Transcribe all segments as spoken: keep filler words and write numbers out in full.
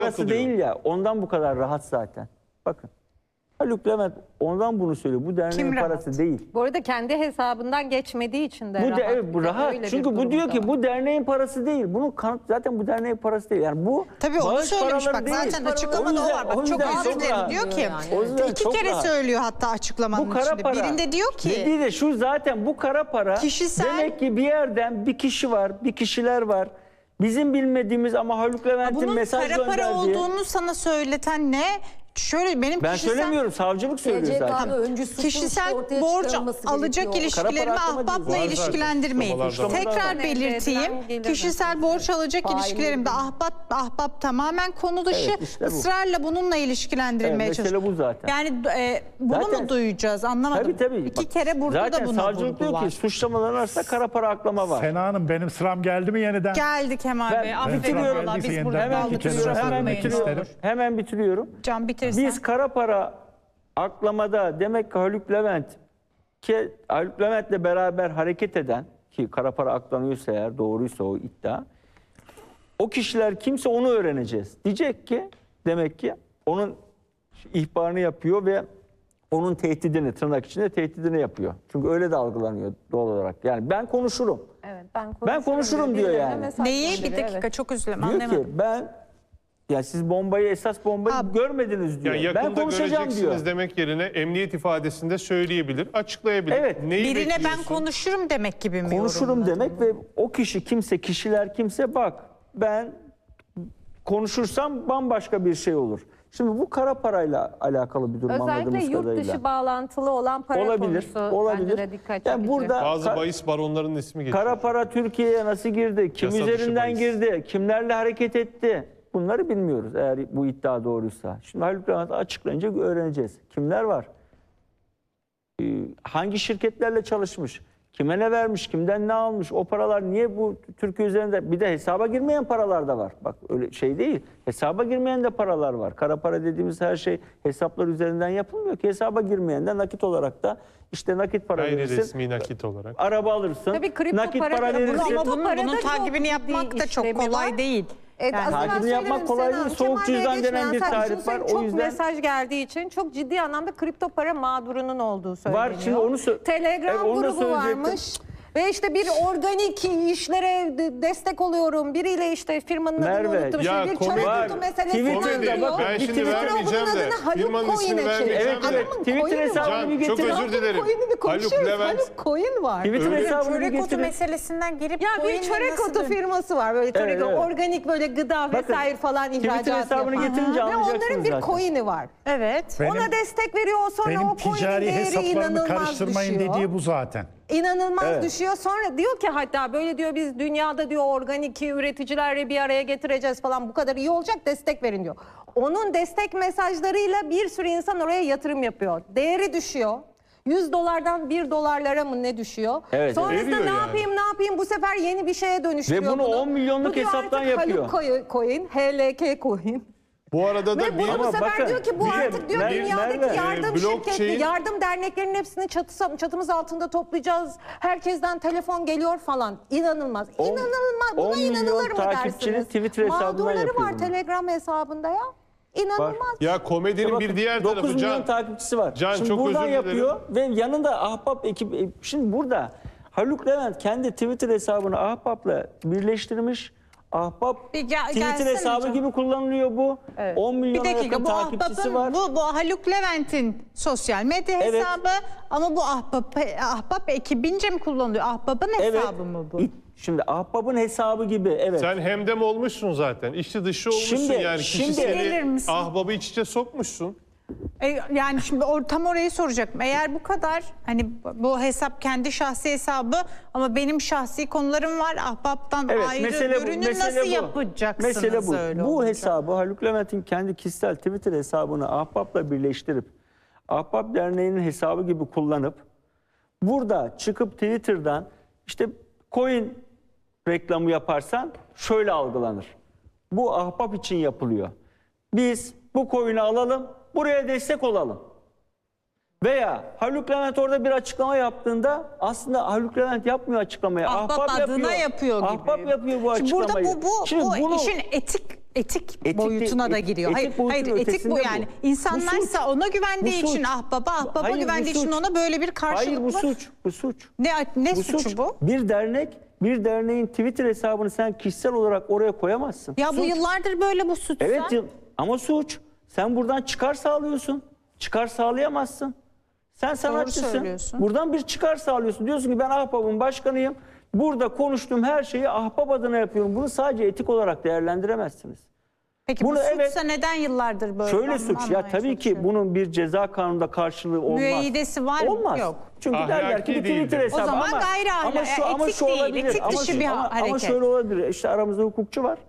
Parası değil ya, ondan bu kadar rahat zaten. Bakın. Haluk Levent ondan bunu söylüyor. Bu derneğin parası rahat? değil. Bu arada kendi hesabından geçmediği için de Bu rahat. de, evet, bu rahat. Öyle bir Çünkü bu durum diyor da ki var. bu derneğin parası değil. Bunun kanıt zaten bu derneğin parası değil. Yani bu Tabii onu bağış söylemiş paraları bak değil. zaten O açıklamada o yüzden- var. o Bak çok yüzden özür dilerim rahat. diyor ki O yüzden iki çok kere rahat. söylüyor hatta açıklamanın Bu kara içinde. para. Birinde diyor ki Dediği de şu zaten bu kara para. Kişisel- Demek ki bir yerden bir kişi var, bir kişiler var. Bizim bilmediğimiz ama Haluk Levent'in bunun mesaj kara para gönderdiği. olduğunu sana söyleten ne? Şöyle benim Ben kişisel söylemiyorum, savcılık söylüyor zaten. öncüsü kişisel ortaya borç çıkarılması alacak gerekiyor. ilişkilerimi Kara para aklama ahbapla değil. Var zaten, ilişkilendirmeyin. suçlamalar da var. Tekrar Elde belirteyim. edilen gelir Kişisel meselesi. borç alacak Failleri ilişkilerimde değil. ahbap ahbap tamamen konu dışı. Evet, işte bu. ısrarla bununla ilişkilendirilmeye Evet, mesele çalışıyor. bu zaten. Yani e, bunu Zaten- mu duyacağız anlamadım. Tabii tabii. İki Bak, kere burada zaten da buna savcılık diyor vurdular. ki suçlamaların arasında kara para aklama var. Sena Hanım benim sıram geldi mi yeniden? Geldi Kemal Ben- Bey. ben Aferin bitiriyorum. valla biz Hemen burada Hemen kaldık. bitiriyorum. Kusura Hemen bakmayın. bitiriyorum. Hemen bitiriyorum. Can bitirsen. Biz kara para aklamada demek ki Haluk Levent ki Haluk Levent'le beraber hareket eden ki kara para aklanıyorsa eğer doğruysa o iddia o kişiler kimse onu öğreneceğiz. Diyecek ki demek ki onun ihbarını yapıyor ve onun tehdidini tırnak içinde tehdidini yapıyor. Çünkü öyle de algılanıyor doğal olarak. Yani ben konuşurum. Evet, ben konuşurum, Ben konuşurum diyor birilerine yani. mesaj Neyi? Bir gönderiyor, dakika evet. çok üzülüm Diyor anlamadım. ki ben ya siz bombayı esas bombayı Abi- görmediniz diyor. Yani Ben yakında konuşacağım göreceksiniz diyor. demek yerine emniyet ifadesinde söyleyebilir, açıklayabilir. Evet. Neyi Birine ben bekliyorsun? konuşurum demek gibi mi Konuşurum yorumladın? demek ve o kişi kimse, kişiler kimse bak ben konuşursam bambaşka bir şey olur. Şimdi bu kara parayla alakalı bir durum Özellikle anladığımız yurt kadarıyla. dışı bağlantılı olan para Olabilir, konusu olabilir. bence de dikkat Yani çekici. burada Bazı ka- bahis baronlarının ismi geçiyor. kara para Türkiye'ye nasıl girdi? Kim Yasa dışı üzerinden bahis. girdi? Kimlerle hareket etti? Bunları bilmiyoruz eğer bu iddia doğruysa. Şimdi Haluk Levent açıklayınca öğreneceğiz. Kimler var? Ee, hangi şirketlerle çalışmış? Kime ne vermiş? Kimden ne almış? O paralar niye bu Türkiye üzerinde? Bir de hesaba girmeyen paralar da var. Bak öyle şey değil. Hesaba girmeyen de paralar var. Kara para dediğimiz her şey hesaplar üzerinden yapılmıyor ki. Hesaba girmeyen de nakit olarak da işte nakit para Gayri verirsin. resmi nakit olarak. Araba alırsın. Tabii kripto nakit para- para bunu verirsin. Ama Kripto bunun, parada bunun çok takibini ciddi yapmak da çok işlemi kolay var. değil. Evet, Yani- az evvel Takibini yapmak söyledim kolay Sena değil. Hanım, Soğuk Kemal Bey'e cüzdan denen bir geçmeyen tarif sadece var. şu O Çok yüzden- mesaj geldiği için çok ciddi anlamda kripto para mağdurunun olduğu söyleniyor. Var, şimdi onu sö- Telegram Evet, onu da grubu söyleyecektim. varmış. Ve işte bir organik işlere de- destek oluyorum. Biriyle işte firmanın adını Merve, unuttum. ya Şimdi bir komedi- çörek otu meselesinden Twitter'da geliyor. bakın, Ben şimdi Twitter'da vermeyeceğim bunun de adını Haluk firmanın Coin'e ismini çeviriyor. vermeyeceğim Evet, de. evet. Adamın Twitter coin'i var. hesabını Can, bir çok getirin. özür dilerim. Coin'i bir Haluk konuşuyoruz. Levent Haluk Coin var. Twitter Öyle- hesabını bir Çörek otu getirin. meselesinden girip Ya bir coin'le çörek nasıl otu dön- firması var böyle çörek Evet, evet. organik böyle gıda Bakın, vesaire falan ihracat Twitter hesabını yapan. getirince Ve onların anlayacaksınız bir zaten. coin'i var. Evet. Benim- Ona destek veriyor sonra Benim o coin'in ticari değeri hesaplarımı inanılmaz karıştırmayın düşüyor. dediği bu zaten. İnanılmaz Evet. düşüyor. Sonra diyor ki hatta böyle diyor biz dünyada diyor organik üreticilerle bir araya getireceğiz falan bu kadar iyi olacak destek verin diyor. Onun destek mesajlarıyla bir sürü insan oraya yatırım yapıyor. Değeri düşüyor. yüz dolardan bir dolarlara mı ne düşüyor? Evet, Sonrasında eriyor ne yani. yapayım ne yapayım bu sefer yeni bir şeye dönüştürüyor Ve bunu on milyonluk Bu diyor hesaptan artık yapıyor. Haluk Coin, H L K Coin. Bu arada da Ve bunu bir... bu Ama sefer bakın, diyor ki bu bir- artık diyor Mer- dünyadaki Merve, yardım e, blockchain- şirketleri, yardım derneklerinin hepsini çatısı, çatımız altında toplayacağız. Herkesten telefon geliyor falan. İnanılmaz. On- İnanılmaz. Buna on milyon inanılır mı takipçinin dersiniz? Twitter hesabından Mağdurları yapıyor var bunu. Telegram hesabında ya. İnanılmaz. Ya komedinin bir diğer tarafı dokuz milyon Can. takipçisi var. Can, Şimdi çok buradan özür yapıyor ve yanında Ahbap ekibi. Şimdi burada Haluk Levent kendi Twitter hesabını Ahbap'la birleştirmiş. Ahbap Bir gel- Twitter gelsene hesabı hocam. gibi kullanılıyor bu. Evet. on Bir milyona dakika yakın bu takipçisi ahbapın, var. bu, bu Haluk Levent'in sosyal medya Evet. hesabı ama bu ahbap, ahbap ekibince mi kullanılıyor? Ahbapın hesabı mı bu? Şimdi Ahbap'ın hesabı gibi evet. Sen hemdem olmuşsun zaten. İçli dışı olmuşsun Şimdi- yani. şimdi- Kişi Gelir seni misin? ahbabı iç içe sokmuşsun. E, yani şimdi or, tam orayı soracaktım. Eğer bu kadar hani bu hesap kendi şahsi hesabı ama benim şahsi konularım var. Ahbaptan Evet, ayrı mesele bu, görünür mesele nasıl bu. yapacaksınız Mesele bu. öyle Bu olunca? hesabı Haluk Levent'in kendi kişisel Twitter hesabını Ahbap'la birleştirip Ahbap Derneği'nin hesabı gibi kullanıp burada çıkıp Twitter'dan işte coin reklamı yaparsan şöyle algılanır. Bu Ahbap için yapılıyor. Biz bu coin'i alalım, buraya destek olalım. Veya Haluk Levent orada bir açıklama yaptığında aslında Haluk Levent yapmıyor açıklamayı. Ahbap adına yapıyor gibi. Ahbap yapıyor bu Şimdi açıklamayı. burada bu, bu, Şimdi bu bunu- işin etik etik, Etik boyutuna değil, da etik- giriyor. etik Hayır, boyutun hayır etik ötesinde bu bu. yani. Bu İnsanlarsa suç. ona güvendiği Bu için suç. ahbaba, ahbaba Hayır, bu güvendiği için suç. ona böyle bir karşılık Hayır bu var. suç. Bu suç. Ne, ne Bu suçu suç. bu? Bir dernek, bir derneğin Twitter hesabını sen kişisel olarak oraya koyamazsın. Ya bu Suç. yıllardır böyle bu suç. Evet sen. yıl- ama suç. Sen buradan çıkar sağlıyorsun. Çıkar sağlayamazsın. Sen sanatçısın. söylüyorsun. Buradan bir çıkar sağlıyorsun. Diyorsun ki ben Ahbap'ın başkanıyım. Burada konuştuğum her şeyi Ahbap adına yapıyorum. Bunu sadece etik olarak değerlendiremezsiniz. Peki Bunu bu suçsa evet- neden yıllardır böyle? Şöyle Ben suç. bunu Ya anlamaya tabii ki çalışıyorum. bunun bir ceza kanununda karşılığı olmaz. Müeyyidesi var mı? Olmaz. Yok. Çünkü Ahlaki derler ki bir değildir. Twitter hesabı. O zaman ama, gayri ahlaki, ama şu, ama etik şu değil, olabilir. etik ama, dışı şu- bir ama, ama hareket. şöyle olabilir. İşte aramızda hukukçu var.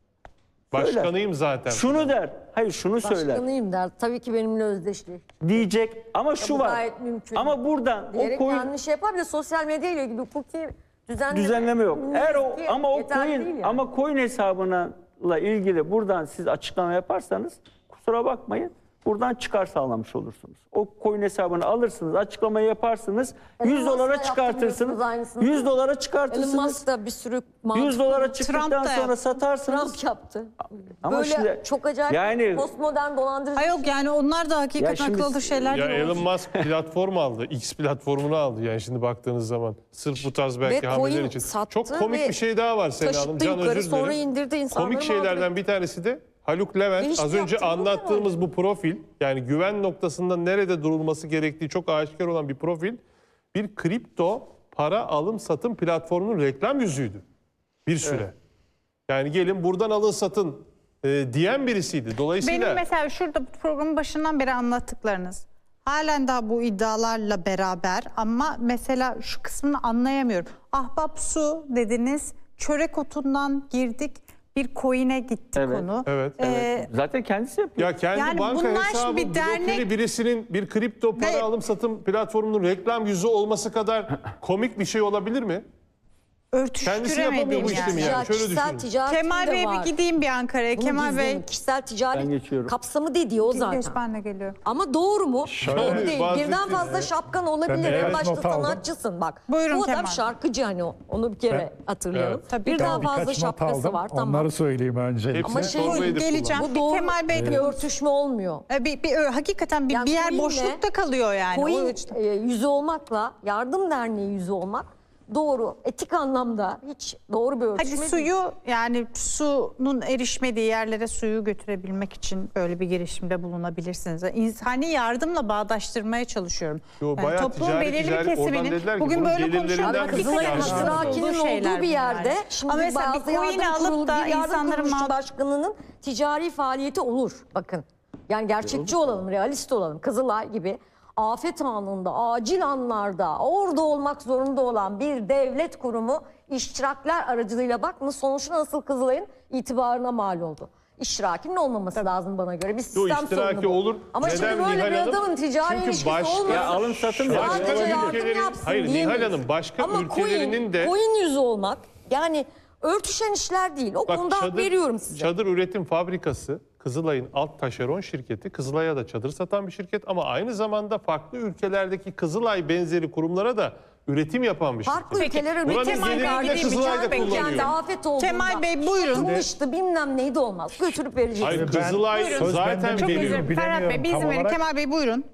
Başkanıyım zaten. Şunu der. Hayır şunu söyler. Başkanıyım der. Tabii ki benimle özdeşli. Diyecek ama şu bu var. gayet mümkün. Ama buradan Diyerek o coin yanlış şey yapar. Bir de sosyal medya ile ilgili hukuki düzenleme, düzenleme yok. Eğer o Ki ama o yeterli coin değil yani. ama coin hesabına ilgili buradan siz açıklama yaparsanız kusura bakmayın. Buradan çıkar sağlamış olursunuz. O coin hesabını alırsınız, açıklamayı yaparsınız. Elon yüz dolara Musk'la çıkartırsınız. yaptırıyorsunuz aynısını. yüz dolara Elon çıkartırsınız. Musk da bir sürü mantıklı. yüz dolara çıktıktan Trump da sonra yaptı. satarsınız. Trump yaptı. Ama Böyle şimdi- çok acayip yani- postmodern dolandırıcı. Ay yok yani onlar da hakikaten Ya şimdi- akıllı şeyler Ya değil. Elon Musk platform aldı. X platformunu aldı. Yani şimdi baktığınız zaman sırf bu tarz belki Ve hamleler coin için. sattı Çok komik ve bir şey daha var Sena Hanım. taşıttı Can yukarı, özür sonra dilerim. indirdi, insanları Komik şeylerden mağdur bir tanesi de Haluk Levent Değişti, az önce yaptı, bu anlattığımız bu profil, yani güven noktasında nerede durulması gerektiği çok aşikar olan bir profil, bir kripto para alım satım platformunun reklam yüzüydü bir süre. Yani gelin buradan alın satın e, diyen birisiydi. Dolayısıyla Benim mesela şurada programın başından beri anlattıklarınız halen daha bu iddialarla beraber ama mesela şu kısmını anlayamıyorum. Ahbap su dediniz, çörek otundan girdik, bir coin'e gitti Evet, konu. evet, Ee, Zaten kendisi yapıyor. ya kendi Yani banka bunlar hesabı bir dernek- blokeli birisinin bir kripto para Ve- alım satım platformunun reklam yüzü olması kadar komik bir şey olabilir mi? Kendisi yapamıyor örtüştüremediğim bu işlemi yani. yani. Ya Şöyle kişisel düşünün. ticaretin Kemal de Bey var. bir gideyim bir Ankara'ya. Bunu Kemal Bey. gizleyin. Kişisel Ben ticaret geçiyorum. kapsamı dediği o zaten. Geç ben de geliyorum. Ama doğru mu? Şöyle Doğru değil. bazı- Birden fazla şapkan Ben olabilir. de En birkaç başta not aldım. sanatçısın bak. Buyurun Bu adam Kemal. şarkıcı hani o. Onu bir kere Ben- hatırlayalım. Evet. Tabii. Birden Ben fazla birkaç not şapkası aldım. var tamam. Onları söyleyeyim öncelikle. Hepsini Ama şey- torba Buyurun, edip geleceğim. kullan. Bu doğru Kemal Bey de- bir örtüşme olmuyor. Ee, Bir, bir, hakikaten bir, Yani bir yer coin'le- boşlukta kalıyor yani. O Coin işte. e, yüzü olmakla yardım derneği yüzü olmak doğru. Etik anlamda hiç doğru bir örtüşme Hadi değil. suyu yani sunun erişmediği yerlere suyu götürebilmek için böyle bir girişimde bulunabilirsiniz. İnsani yardımla bağdaştırmaya çalışıyorum. Yo, Yani bayağı toplumun ticari, belirli ticari. bir Oradan kesiminin dediler ki bugün bunun böyle konuşuyorlar. gelirlerinden Hakikaten Kızılay'ın kısmı yaşanmış Hakkı'nın olduğu olduğu şeyler bir bunlar. yerde şimdi Ama mesela bazı bir yardım coin'i alıp kurulu, da bir yardım insanların kuruluşu mağdur... başkanının ticari faaliyeti olur. Bakın yani gerçekçi olalım, realist olalım. Kızılay gibi afet anında, acil anlarda orada olmak zorunda olan bir devlet kurumu iştirakler aracılığıyla bakın sonuç nasıl Kızılay'ın itibarına mal oldu. İştirakinin olmaması lazım bana göre. Bir sistem Yo, iştiraki sorunu bu. olur. Ama Neden şimdi böyle Nihal bir Hanım? adamın ticari Çünkü ilişkisi başka- olmasın. Ya alım satım da Başka Sadece yardım ülkelerin- yapsın hayır Nihal diyemeyiz. Hanım başka Ama ülkelerinin coin, de coin yüzü olmak yani örtüşen işler değil. O bak konuda hak çadır, veriyorum size. çadır üretim fabrikası Kızılay'ın alt taşeron şirketi. Kızılay'a da çadır satan bir şirket ama aynı zamanda farklı ülkelerdeki Kızılay benzeri kurumlara da üretim yapan bir şirket. Farklı ülkelere Buranın üretim gelirini de kardeşim. Kızılay da Kendi kullanıyor. afet olduğunda. Kemal Bey, buyurun. Satılmıştı bilmem neydi olmaz. Götürüp vereceksin. Hayır Ben- Kızılay Buyurun. Söz zaten bende Çok mi? özür veriyor. dilerim. Ferhat Bey Bilemiyorum bir izin tam verin. olarak. Kemal Bey buyurun.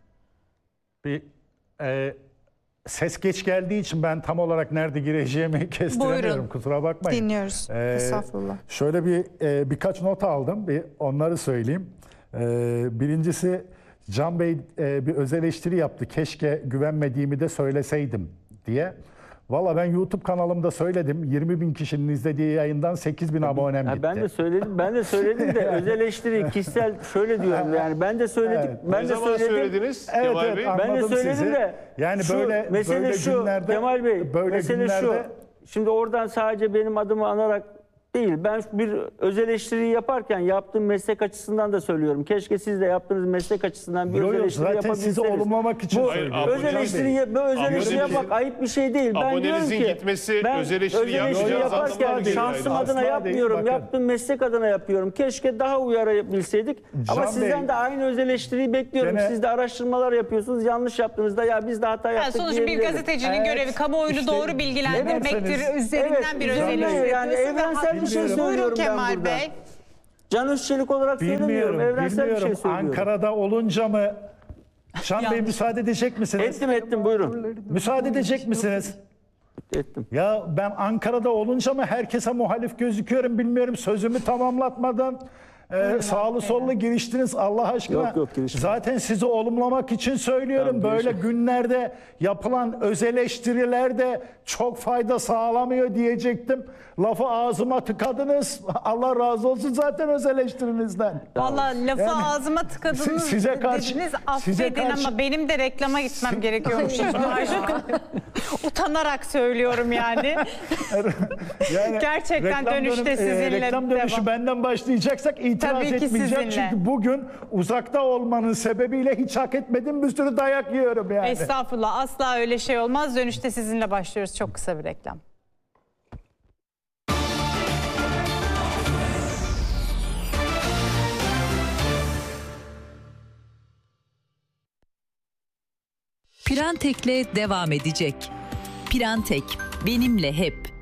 Bir e, ses geç geldiği için ben tam olarak nerede gireceğimi kestiremiyorum. Buyurun. Kusura bakmayın. Dinliyoruz. Ee, Estağfurullah. Şöyle bir e, birkaç not aldım. Bir onları söyleyeyim. E, birincisi Can Bey e, bir öz eleştiri yaptı. Keşke güvenmediğimi de söyleseydim diye. Valla ben YouTube kanalımda söyledim. yirmi bin kişinin izlediği yayından sekiz bin abonem Ha, gitti. ben de söyledim. Ben de söyledim de öz eleştiri kişisel şöyle diyorum yani ben de söyledim. Evet. Ben Ne de zaman söyledim. söylediniz Evet, Kemal evet, Bey? anladım. Ben de söyledim sizi. de Yani şu, böyle- mesele böyle şu günlerde- Kemal Bey böyle mesele günlerde- şu. Şimdi oradan sadece benim adımı anarak değil. Ben bir öz eleştiriyi yaparken yaptığım meslek açısından da söylüyorum. Keşke siz de yaptığınız meslek açısından bir Yo, öz yo, eleştiri zaten yapabilseniz. sizi olumlamak için Bu söylüyorum. öz eleştiri, bu öz Abonenizin- eleştiri yapmak ayıp bir şey değil. Ben diyorum Abonenizin ki gitmesi ben öz eleştiri yapmayacağınız yaparken anlamına değil. şansım Asla adına değil, yapmıyorum. bakın. Yaptığım meslek adına yapıyorum. Keşke daha uyarabilseydik. Ama Can sizden Bey, de aynı öz eleştiriyi bekliyorum. gene- Siz de araştırmalar yapıyorsunuz. Yanlış yaptığınızda ya biz de hata Yani yaptık sonuçta bir diyebilirim. gazetecinin Evet, görevi kamuoyunu işte doğru bilgilendirmektir. evet, Üzerinden bir öz üzerinden eleştiri yani yapıyorsun ve evrensel bir şey haklısın. söylüyorum Buyurun ben Kemal burada. Bey. Can Özçelik olarak söylemiyorum. Bilmiyorum, Evrensel bir bilmiyorum. şey söylüyorum. Ankara'da olunca mı? Can Bey müsaade edecek misiniz? Ettim ettim buyurun. Müsaade edecek misiniz? Ettim. Ya ben Ankara'da olunca mı herkese muhalif gözüküyorum bilmiyorum. Sözümü tamamlatmadan e, sağlı sollu giriştiniz Allah aşkına. Yok, yok, girişmedim. Zaten sizi olumlamak için söylüyorum. Tamam, Böyle girişmedim. günlerde yapılan öz eleştiriler de çok fayda sağlamıyor diyecektim. Lafı ağzıma tıkadınız. Allah razı olsun zaten öz eleştirinizden. Vallahi lafı Yani ağzıma tıkadınız siz- size karşı- dediniz, size affedin karşı- ama benim de reklama gitmem gerekiyormuş. Utanarak söylüyorum yani. Yani Gerçekten reklam dönüşte dönüm- e, sizinle reklam dönüşü devam. benden başlayacaksak itiraz Tabii ki etmeyeceğim. sizinle. Çünkü bugün uzakta olmanın sebebiyle hiç hak etmediğim bir sürü dayak yiyorum yani. Estağfurullah, asla öyle şey olmaz. Dönüşte sizinle başlıyoruz. Çok kısa bir reklam. Pirantek'le devam edecek. Pirantek, benimle hep.